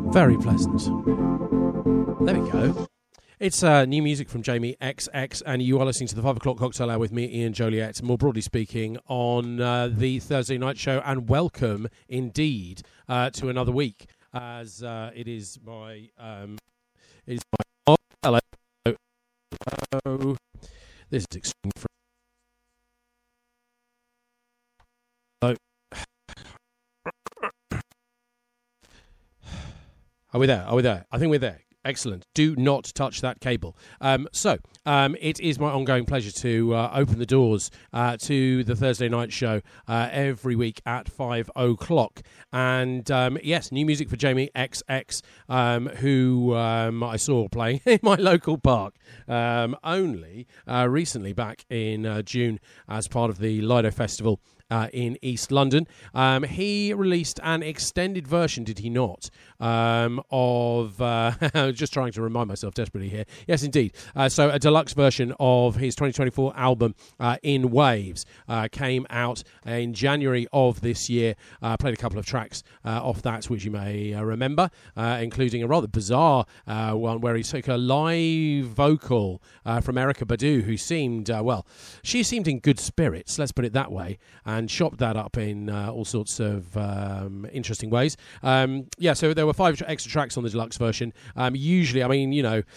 Very pleasant. There we go. It's new music from Jamie XX, and you are listening to the 5 o'clock cocktail hour with me, Ian Joliet, more broadly speaking, on the Thursday night show. And welcome, indeed, to another week, as it is my... Oh, hello. Hello. This is extreme. Hello. Are we there? Are we there? I think we're there. Excellent. Do not touch that cable. It is my ongoing pleasure to open the doors to the Thursday night show every week at 5 o'clock. And yes, new music for Jamie XX, who I saw playing in my local park only recently back in June as part of the Lido Festival in East London. He released an extended version, did he not, of... just trying to remind myself desperately here. Yes, indeed. So a deluxe version of his 2024 album, In Waves, came out in January of this year. Played a couple of tracks off that, which you may remember, including a rather bizarre one where he took a live vocal from Erykah Badu, who seemed, she seemed in good spirits, let's put it that way, and chopped that up in all sorts of interesting ways. So there were 5 extra tracks on the deluxe version. Usually, I mean,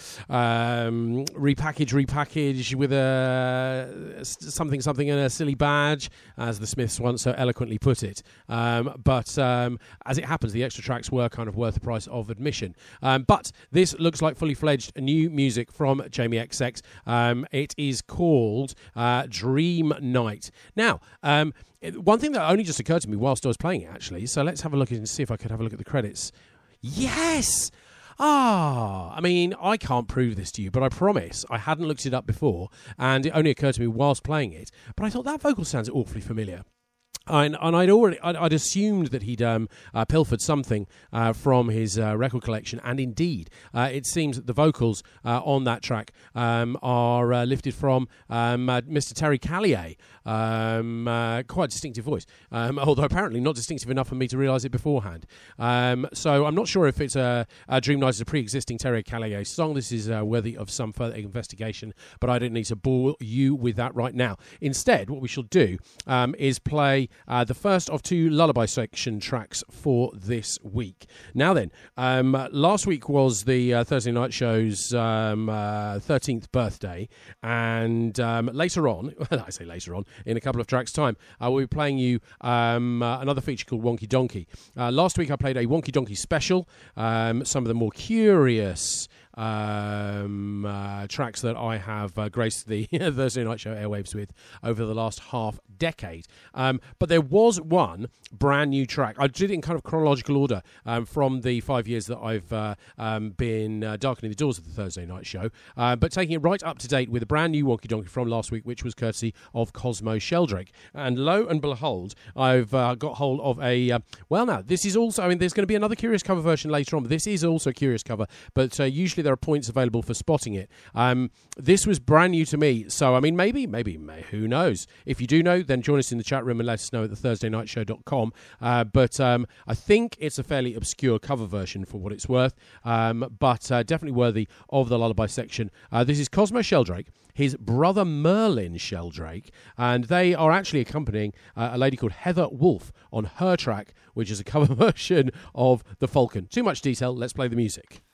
repackage with a something and a silly badge, as the Smiths once so eloquently put it. But as it happens, the extra tracks were kind of worth the price of admission. But this looks like fully fledged new music from Jamie XX. It is called Dream Night. Now, one thing that only just occurred to me whilst I was playing it, actually, so let's have a look and see if I could have a look at the credits. Yes! I mean, I can't prove this to you, but I promise I hadn't looked it up before, and it only occurred to me whilst playing it, but I thought that vocal sounds awfully familiar. And I'd assumed that he'd pilfered something from his record collection, and indeed, it seems that the vocals on that track are lifted from Mr. Terry Callier. Quite a distinctive voice, although apparently not distinctive enough for me to realise it beforehand. So I'm not sure if it's a Dream Night is a pre-existing Terry Callier song. This is worthy of some further investigation, but I don't need to bore you with that right now. Instead, what we shall do is play the first of 2 Lullaby Section tracks for this week. Now then, last week was the Thursday night show's 13th birthday, and later on, I say later on, in a couple of tracks' time, we'll be playing you another feature called Wonky Donkey. Last week I played a Wonky Donkey special, some of the more curious tracks that I have graced the Thursday night show airwaves with over the last half decade. But there was one brand new track. I did it in kind of chronological order from the 5 years that I've been darkening the doors of the Thursday night show, but taking it right up to date with a brand new Wonky Donkey from last week, which was courtesy of Cosmo Sheldrake. And lo and behold, I've got hold of a... now, this is also... I mean, there's going to be another Curious cover version later on, but this is also a Curious cover, but usually there are points available for spotting it. This was brand new to me, so I mean, maybe, who knows? If you do know, then join us in the chat room and let us know at thethursdaynightshow.com. But I think it's a fairly obscure cover version for what it's worth, but definitely worthy of the Lullaby Section. This is Cosmo Sheldrake, his brother Merlin Sheldrake, and they are actually accompanying a lady called Heather Wolf on her track, which is a cover version of The Falcon. Too much detail, let's play the music.